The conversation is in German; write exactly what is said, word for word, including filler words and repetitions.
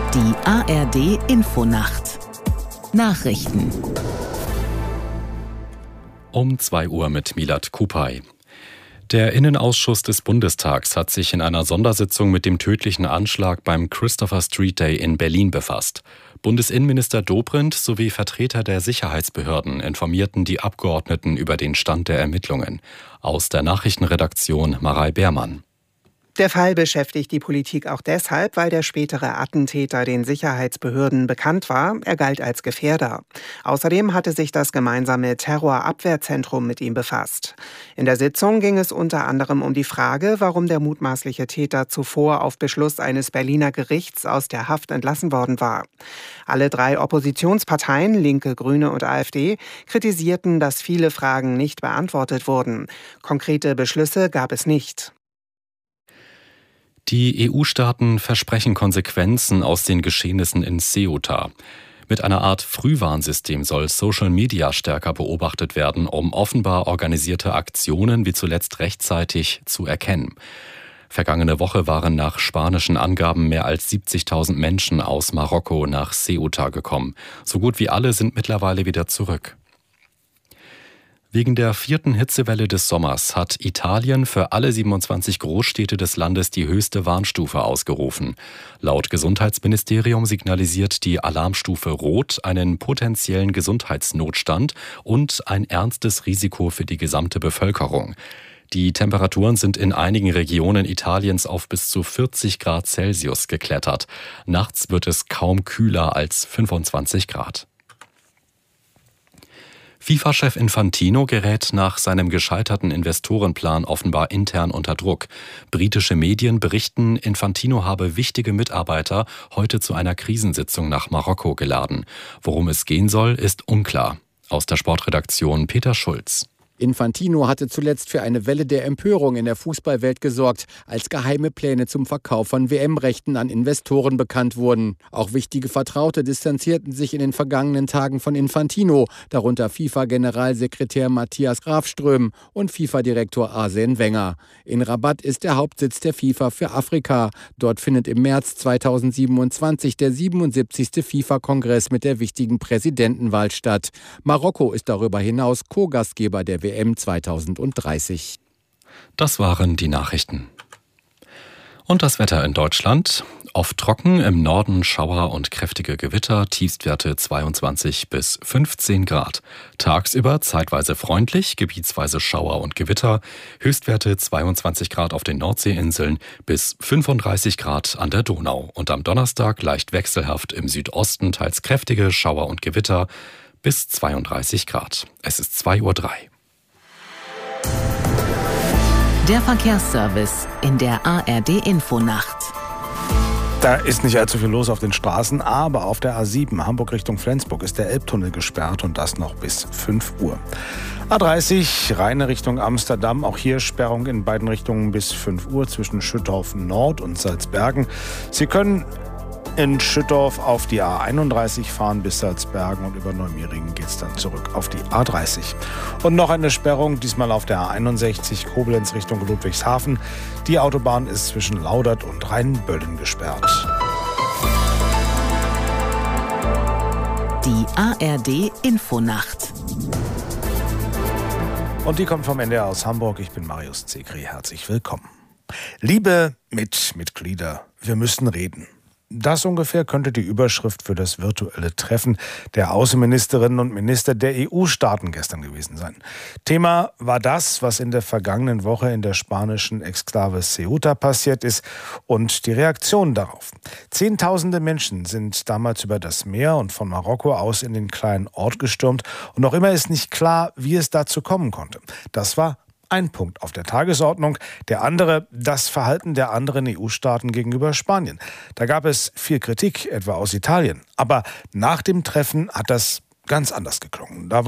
Die A R D-Infonacht. Nachrichten. Um zwei Uhr mit Milad Kupay. Der Innenausschuss des Bundestags hat sich in einer Sondersitzung mit dem tödlichen Anschlag beim Christopher Street Day in Berlin befasst. Bundesinnenminister Dobrindt sowie Vertreter der Sicherheitsbehörden informierten die Abgeordneten über den Stand der Ermittlungen. Aus der Nachrichtenredaktion Marei Beermann. Der Fall beschäftigt die Politik auch deshalb, weil der spätere Attentäter den Sicherheitsbehörden bekannt war. Er galt als Gefährder. Außerdem hatte sich das gemeinsame Terrorabwehrzentrum mit ihm befasst. In der Sitzung ging es unter anderem um die Frage, warum der mutmaßliche Täter zuvor auf Beschluss eines Berliner Gerichts aus der Haft entlassen worden war. Alle drei Oppositionsparteien, Linke, Grüne und AfD, kritisierten, dass viele Fragen nicht beantwortet wurden. Konkrete Beschlüsse gab es nicht. Die E U-Staaten versprechen Konsequenzen aus den Geschehnissen in Ceuta. Mit einer Art Frühwarnsystem soll Social Media stärker beobachtet werden, um offenbar organisierte Aktionen wie zuletzt rechtzeitig zu erkennen. Vergangene Woche waren nach spanischen Angaben mehr als siebzigtausend Menschen aus Marokko nach Ceuta gekommen. So gut wie alle sind mittlerweile wieder zurück. Wegen der vierten Hitzewelle des Sommers hat Italien für alle siebenundzwanzig Großstädte des Landes die höchste Warnstufe ausgerufen. Laut Gesundheitsministerium signalisiert die Alarmstufe Rot einen potenziellen Gesundheitsnotstand und ein ernstes Risiko für die gesamte Bevölkerung. Die Temperaturen sind in einigen Regionen Italiens auf bis zu vierzig Grad Celsius geklettert. Nachts wird es kaum kühler als fünfundzwanzig Grad. FIFA-Chef Infantino gerät nach seinem gescheiterten Investorenplan offenbar intern unter Druck. Britische Medien berichten, Infantino habe wichtige Mitarbeiter heute zu einer Krisensitzung nach Marokko geladen. Worum es gehen soll, ist unklar. Aus der Sportredaktion Peter Schulz. Infantino hatte zuletzt für eine Welle der Empörung in der Fußballwelt gesorgt, als geheime Pläne zum Verkauf von W M-Rechten an Investoren bekannt wurden. Auch wichtige Vertraute distanzierten sich in den vergangenen Tagen von Infantino, darunter FIFA-Generalsekretär Matthias Grafström und FIFA-Direktor Arsène Wenger. In Rabat ist der Hauptsitz der FIFA für Afrika. Dort findet im März zweitausendsiebenundzwanzig der siebenundsiebzigste FIFA-Kongress mit der wichtigen Präsidentenwahl statt. Marokko ist darüber hinaus Co-Gastgeber der W M zweitausenddreißig. Das waren die Nachrichten. Und das Wetter in Deutschland. Oft trocken, im Norden Schauer und kräftige Gewitter, Tiefstwerte zweiundzwanzig bis fünfzehn Grad. Tagsüber zeitweise freundlich, gebietsweise Schauer und Gewitter, Höchstwerte zweiundzwanzig Grad auf den Nordseeinseln bis fünfunddreißig Grad an der Donau. Und am Donnerstag leicht wechselhaft im Südosten, teils kräftige Schauer und Gewitter bis zweiunddreißig Grad. Es ist zwei Uhr drei. Der Verkehrsservice in der A R D-Infonacht. Da ist nicht allzu viel los auf den Straßen, aber auf der A sieben Hamburg Richtung Flensburg ist der Elbtunnel gesperrt und das noch bis fünf Uhr. A dreißig Rheine Richtung Amsterdam, auch hier Sperrung in beiden Richtungen bis fünf Uhr zwischen Schüttorf Nord und Salzbergen. Sie können in Schüttorf auf die A einunddreißig fahren bis Salzbergen und über Neumeringen geht es dann zurück auf die A dreißig. Und noch eine Sperrung, diesmal auf der A einundsechzig Koblenz Richtung Ludwigshafen. Die Autobahn ist zwischen Laudert und Rheinböllen gesperrt. Die A R D-Infonacht. Und die kommt vom N D R aus Hamburg. Ich bin Marius Zekri. Herzlich willkommen. Liebe Mitmitglieder, wir müssen reden. Das ungefähr könnte die Überschrift für das virtuelle Treffen der Außenministerinnen und Minister der E U-Staaten gestern gewesen sein. Thema war das, was in der vergangenen Woche in der spanischen Exklave Ceuta passiert ist und die Reaktion darauf. Zehntausende Menschen sind damals über das Meer und von Marokko aus in den kleinen Ort gestürmt und noch immer ist nicht klar, wie es dazu kommen konnte. Das war ein Punkt auf der Tagesordnung. Der andere, das Verhalten der anderen E U-Staaten gegenüber Spanien. Da gab es viel Kritik, etwa aus Italien. Aber nach dem Treffen hat das ganz anders geklungen. Da war